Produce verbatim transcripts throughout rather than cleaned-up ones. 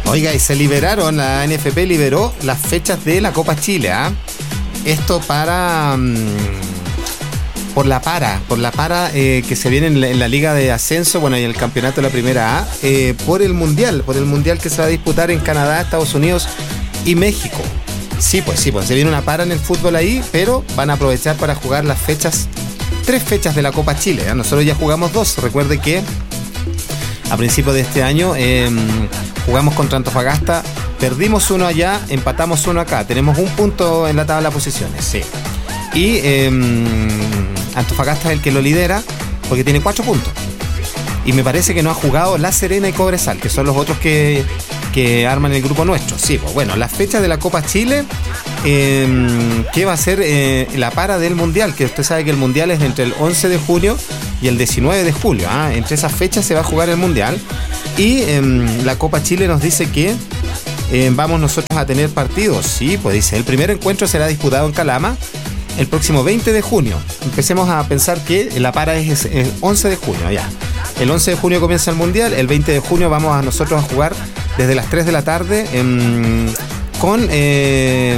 Oiga, y se liberaron, la N F P liberó las fechas de la Copa Chile, ¿ah? ¿eh? Esto para... Mmm, por la para, por la para eh, que se viene en la, en la Liga de Ascenso, bueno, y el campeonato de la Primera A, eh, por el Mundial, por el Mundial que se va a disputar en Canadá, Estados Unidos y México. Sí, pues sí, pues se viene una para en el fútbol ahí, pero van a aprovechar para jugar las fechas, tres fechas de la Copa Chile, ¿eh? Nosotros ya jugamos dos, recuerde que a principios de este año eh, jugamos contra Antofagasta, perdimos uno allá, empatamos uno acá, tenemos un punto en la tabla de posiciones, sí. Y eh, Antofagasta es el que lo lidera porque tiene cuatro puntos. Y me parece que no ha jugado La Serena y Cobresal, que son los otros que, que arman el grupo nuestro. Sí, pues bueno, las fechas de la Copa Chile, eh, que va a ser eh, la para del Mundial, que usted sabe que el Mundial es entre el once de junio y el diecinueve de julio. ¿ah? Entre esas fechas se va a jugar el Mundial. Y eh, la Copa Chile nos dice que eh, vamos nosotros a tener partidos. Sí, pues dice, el primer encuentro será disputado en Calama el próximo veinte de junio. Empecemos a pensar que la para es el once de junio, ya. El once de junio comienza el Mundial, el veinte de junio vamos a nosotros a jugar desde las tres de la tarde en, con, eh,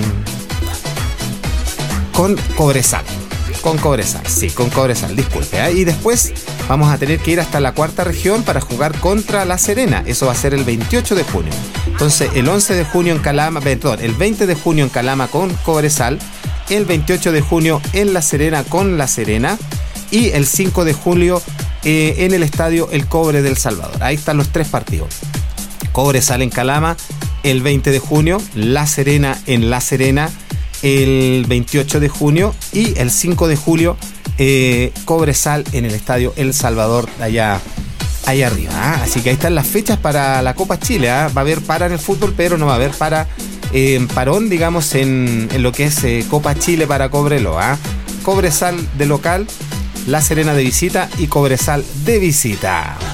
con Cobresal. Con Cobresal, sí, con Cobresal, disculpe. ¿eh? Y después vamos a tener que ir hasta la cuarta región para jugar contra La Serena. Eso va a ser el veintiocho de junio. Entonces, el once de junio en Calama, perdón, el veinte de junio en Calama con Cobresal, el veintiocho de junio en La Serena con La Serena y el cinco de julio eh, en el estadio El Cobre del Salvador. Ahí están los tres partidos. Cobresal en Calama el veinte de junio, La Serena en La Serena el veintiocho de junio y el cinco de julio eh, Cobresal en el estadio El Salvador allá, allá arriba. ¿ah? Así que ahí están las fechas para la Copa Chile. ¿ah? Va a haber para en el fútbol, pero no va a haber para eh, parón, digamos, en, en lo que es eh, Copa Chile para Cobreloa. ¿ah? Cobresal de local, La Serena de visita y Cobresal de visita.